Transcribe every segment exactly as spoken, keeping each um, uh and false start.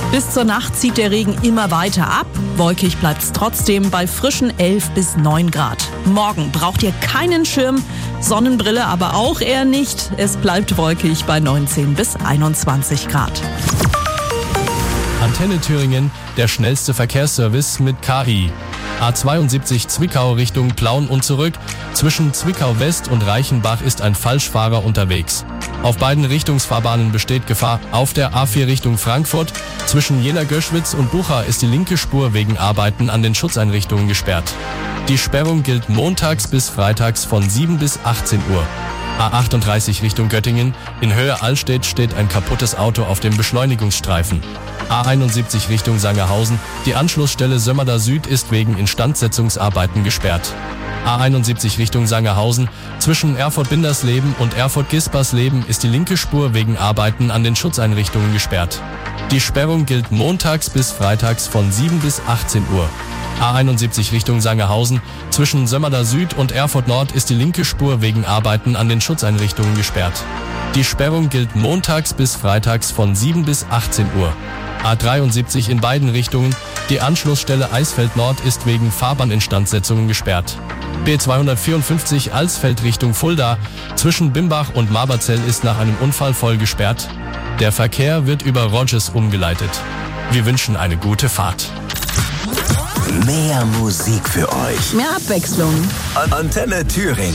Bis zur Nacht zieht der Regen immer weiter ab. Wolkig bleibt es trotzdem bei frischen elf bis neun Grad. Morgen braucht ihr keinen Schirm, Sonnenbrille aber auch eher nicht. Es bleibt wolkig bei neunzehn bis einundzwanzig Grad. Antenne Thüringen, der schnellste Verkehrsservice mit K I. A zweiundsiebzig Zwickau Richtung Plauen und zurück. Zwischen Zwickau West und Reichenbach ist ein Falschfahrer unterwegs. Auf beiden Richtungsfahrbahnen besteht Gefahr. Auf der A vier Richtung Frankfurt zwischen Jena-Göschwitz und Bucha ist die linke Spur wegen Arbeiten an den Schutzeinrichtungen gesperrt. Die Sperrung gilt montags bis freitags von sieben bis achtzehn Uhr. A achtunddreißig Richtung Göttingen. In Höhe Allstedt steht ein kaputtes Auto auf dem Beschleunigungsstreifen. A einundsiebzig Richtung Sangerhausen. Die Anschlussstelle Sömmerda Süd ist wegen Instandsetzungsarbeiten gesperrt. A einundsiebzig Richtung Sangerhausen. Zwischen Erfurt-Bindersleben und Erfurt-Gispersleben ist die linke Spur wegen Arbeiten an den Schutzeinrichtungen gesperrt. Die Sperrung gilt montags bis freitags von sieben bis achtzehn Uhr. A einundsiebzig Richtung Sangerhausen. Zwischen Sömmerda Süd und Erfurt Nord ist die linke Spur wegen Arbeiten an den Schutzeinrichtungen gesperrt. Die Sperrung gilt montags bis freitags von sieben bis achtzehn Uhr. A dreiundsiebzig in beiden Richtungen. Die Anschlussstelle Eisfeld Nord ist wegen Fahrbahninstandsetzungen gesperrt. B zweihundertvierundfünfzig Alsfeld Richtung Fulda. Zwischen Bimbach und Maberzell ist nach einem Unfall voll gesperrt. Der Verkehr wird über Rogers umgeleitet. Wir wünschen eine gute Fahrt. Mehr Musik für euch. Mehr Abwechslung. Antenne Thüringen.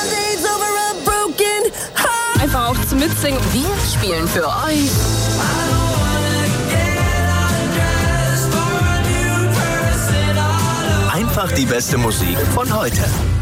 Einfach auch zum Mitsingen. Wir spielen für euch Einfach die beste Musik von heute.